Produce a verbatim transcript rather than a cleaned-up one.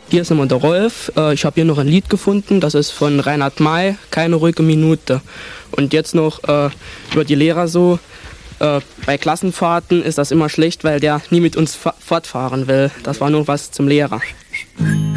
Hier ist nochmal der Rolf. Äh, ich habe hier noch ein Lied gefunden, das ist von Reinhard May, Keine ruhige Minute. Und jetzt noch äh, über die Lehrer so. Äh, bei Klassenfahrten ist das immer schlecht, weil der nie mit uns fa- fortfahren will. Das war nur was zum Lehrer.